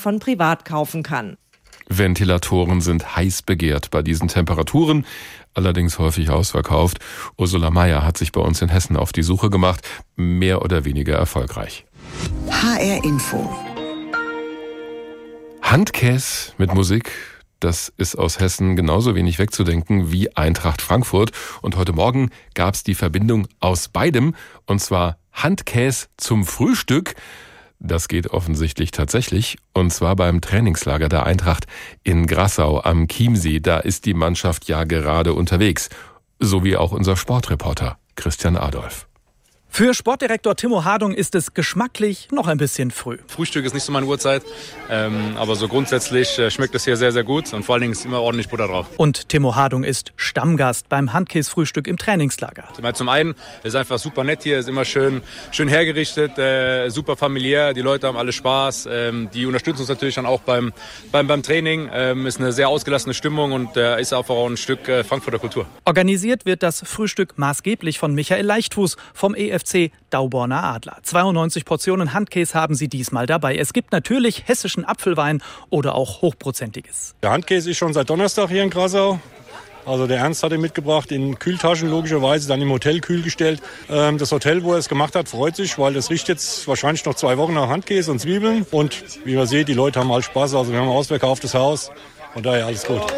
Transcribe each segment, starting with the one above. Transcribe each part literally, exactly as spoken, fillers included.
von privat kaufen kann. Ventilatoren sind heiß begehrt bei diesen Temperaturen, allerdings häufig ausverkauft. Ursula Mayer hat sich bei uns in Hessen auf die Suche gemacht, mehr oder weniger erfolgreich. H R Info. Handkäse mit Musik, das ist aus Hessen genauso wenig wegzudenken wie Eintracht Frankfurt. Und heute Morgen gab es die Verbindung aus beidem, und zwar Handkäse zum Frühstück. Das geht offensichtlich tatsächlich, und zwar beim Trainingslager der Eintracht in Grassau am Chiemsee. Da ist die Mannschaft ja gerade unterwegs, so wie auch unser Sportreporter Christian Adolf. Für Sportdirektor Timo Hardung ist es geschmacklich noch ein bisschen früh. Frühstück ist nicht so meine Uhrzeit, ähm, aber so grundsätzlich äh, schmeckt es hier sehr, sehr gut und vor allen Dingen ist immer ordentlich Butter drauf. Und Timo Hardung ist Stammgast beim Handkäsefrühstück im Trainingslager. Zum einen ist einfach super nett hier, ist immer schön, schön hergerichtet, äh, super familiär, die Leute haben alle Spaß, ähm, die unterstützen uns natürlich dann auch beim, beim, beim Training, ähm, ist eine sehr ausgelassene Stimmung und äh, ist einfach auch ein Stück äh, Frankfurter Kultur. Organisiert wird das Frühstück maßgeblich von Michael Leichtfuß vom E F C Dauborner Adler. zweiundneunzig Portionen Handkäse haben sie diesmal dabei. Es gibt natürlich hessischen Apfelwein oder auch hochprozentiges. Der Handkäse ist schon seit Donnerstag hier in Grassau. Also der Ernst hat ihn mitgebracht, in Kühltaschen logischerweise, dann im Hotel kühl gestellt. Das Hotel, wo er es gemacht hat, freut sich, weil das riecht jetzt wahrscheinlich noch zwei Wochen nach Handkäse und Zwiebeln. Und wie man sieht, die Leute haben halt Spaß. Also wir haben ein ausverkauftes Haus. Von daher alles gut.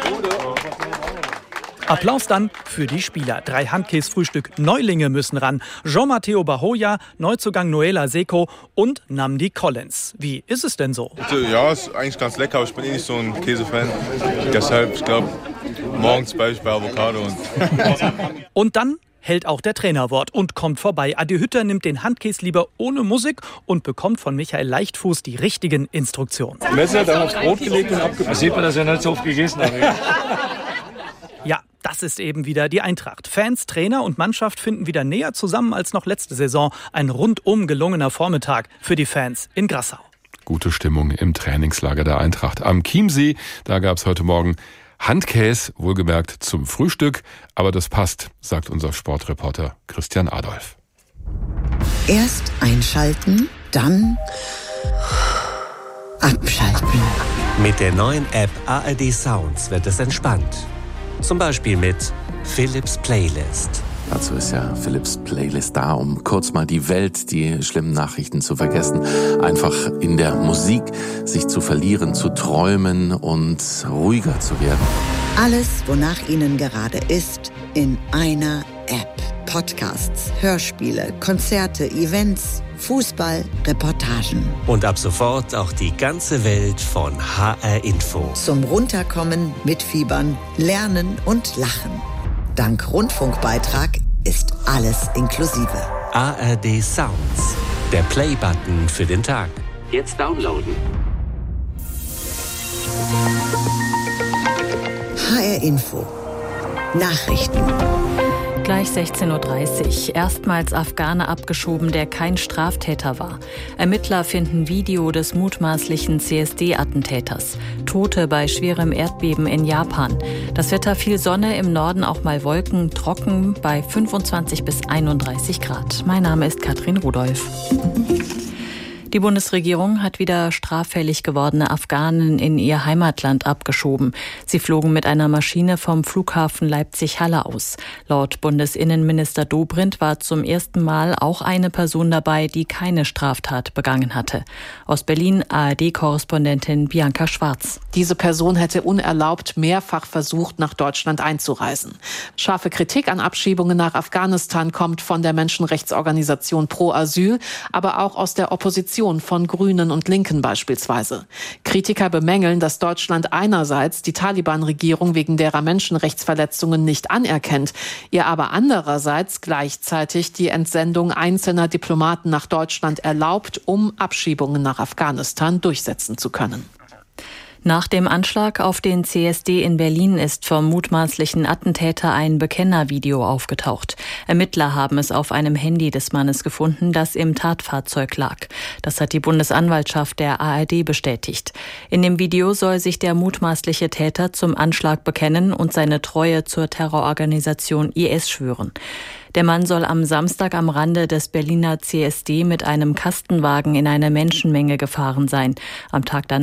Applaus dann für die Spieler. Drei Handkäsefrühstück Neulinge müssen ran. Jean-Matteo Bahoya, Neuzugang Noela Seko und Namdi Collins. Wie ist es denn so? Ja, ist eigentlich ganz lecker, aber ich bin eh nicht so ein Käsefan. Deshalb, ich glaube, morgens bleibe ich bei Avocado. Und, und dann hält auch der Trainer Wort und kommt vorbei. Adi Hütter nimmt den Handkäse lieber ohne Musik und bekommt von Michael Leichtfuß die richtigen Instruktionen. Messer, dann aufs Brot gelegt und abgebissen. Da sieht man, dass er nicht so oft gegessen hat. Ja, das ist eben wieder die Eintracht. Fans, Trainer und Mannschaft finden wieder näher zusammen als noch letzte Saison. Ein rundum gelungener Vormittag für die Fans in Grassau. Gute Stimmung im Trainingslager der Eintracht am Chiemsee. Da gab es heute Morgen Handkäse, wohlgemerkt zum Frühstück. Aber das passt, sagt unser Sportreporter Christian Adolf. Erst einschalten, dann abschalten. Mit der neuen App A R D Sounds wird es entspannt. Zum Beispiel mit Philips Playlist. Dazu ist ja Philips Playlist da, um kurz mal die Welt, die schlimmen Nachrichten zu vergessen. Einfach in der Musik sich zu verlieren, zu träumen und ruhiger zu werden. Alles, wonach Ihnen gerade ist, in einer App. Podcasts, Hörspiele, Konzerte, Events, Fußball, Reportagen. Und ab sofort auch die ganze Welt von H R Info. Zum Runterkommen, Mitfiebern, Lernen und Lachen. Dank Rundfunkbeitrag ist alles inklusive. A R D Sounds, der Play-Button für den Tag. Jetzt downloaden. H R Info. Nachrichten. Gleich sechzehn Uhr dreißig. Erstmals Afghane abgeschoben, der kein Straftäter war. Ermittler finden Video des mutmaßlichen C S D-Attentäters. Tote bei schwerem Erdbeben in Japan. Das Wetter viel Sonne, im Norden auch mal Wolken, trocken bei fünfundzwanzig bis einunddreißig Grad. Mein Name ist Katrin Rudolph. Die Bundesregierung hat wieder straffällig gewordene Afghanen in ihr Heimatland abgeschoben. Sie flogen mit einer Maschine vom Flughafen Leipzig-Halle aus. Laut Bundesinnenminister Dobrindt war zum ersten Mal auch eine Person dabei, die keine Straftat begangen hatte. Aus Berlin A R D-Korrespondentin Bianca Schwarz. Diese Person hätte unerlaubt mehrfach versucht, nach Deutschland einzureisen. Scharfe Kritik an Abschiebungen nach Afghanistan kommt von der Menschenrechtsorganisation Pro Asyl, aber auch aus der Opposition von Grünen und Linken beispielsweise. Kritiker bemängeln, dass Deutschland einerseits die Taliban-Regierung wegen derer Menschenrechtsverletzungen nicht anerkennt, ihr aber andererseits gleichzeitig die Entsendung einzelner Diplomaten nach Deutschland erlaubt, um Abschiebungen nach Afghanistan durchsetzen zu können. Nach dem Anschlag auf den C S D in Berlin ist vom mutmaßlichen Attentäter ein Bekennervideo aufgetaucht. Ermittler haben es auf einem Handy des Mannes gefunden, das im Tatfahrzeug lag. Das hat die Bundesanwaltschaft der A R D bestätigt. In dem Video soll sich der mutmaßliche Täter zum Anschlag bekennen und seine Treue zur Terrororganisation I S schwören. Der Mann soll am Samstag am Rande des Berliner C S D mit einem Kastenwagen in eine Menschenmenge gefahren sein. Am Tag danach